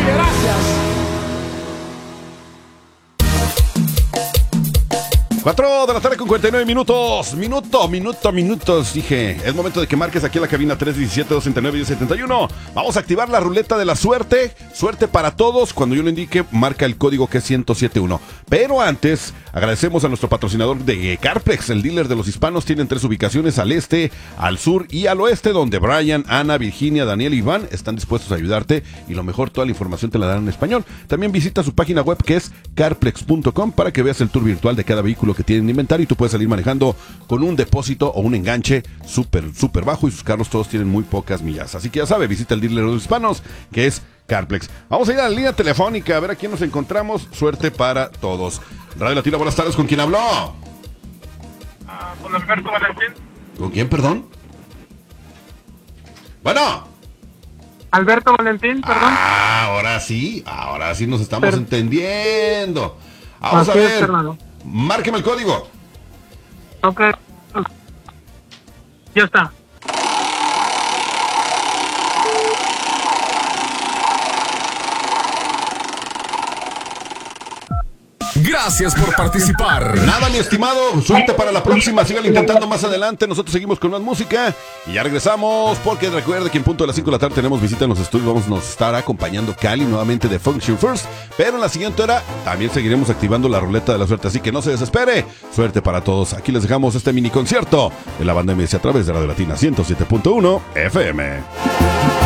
gracias. 4 de la tarde con 49 minutos. Minutos. Dije, es momento de que marques aquí en la cabina 317-269-1071. Vamos a activar la ruleta de la suerte. Suerte para todos. Cuando yo lo indique, marca el código que es 1071. Pero antes, agradecemos a nuestro patrocinador de Carplex, el dealer de los hispanos. Tienen 3 ubicaciones: al este, al sur y al oeste, donde Brian, Ana, Virginia, Daniel y Iván están dispuestos a ayudarte. Y lo mejor, toda la información te la dan en español. También visita su página web, que es carplex.com, para que veas el tour virtual de cada vehículo que tienen en inventario, y tú puedes salir manejando con un depósito o un enganche súper bajo, y sus carros todos tienen muy pocas millas. Así que ya sabe, visita el dealer de los hispanos, que es Carplex. Vamos a ir a la línea telefónica a ver a quién nos encontramos. Suerte para todos. Radio Latina, buenas tardes. ¿Con quién habló? Con Alberto Valentín. ¿Con quién, perdón? Bueno. Alberto Valentín, perdón. Ahora sí nos estamos entendiendo. Vamos a ver. Hermano. Márqueme el código. Ok. Ya está. Gracias por participar. Nada, mi estimado, suerte para la próxima. Síganlo intentando más adelante. Nosotros seguimos con más música y ya regresamos, porque recuerde que en punto de las 5 de la tarde tenemos visita en los estudios. Nos estará acompañando Cali nuevamente de Function First, pero en la siguiente hora también seguiremos activando la ruleta de la suerte, así que no se desespere. Suerte para todos. Aquí les dejamos este mini concierto de la banda MS a través de Radio Latina 107.1 FM.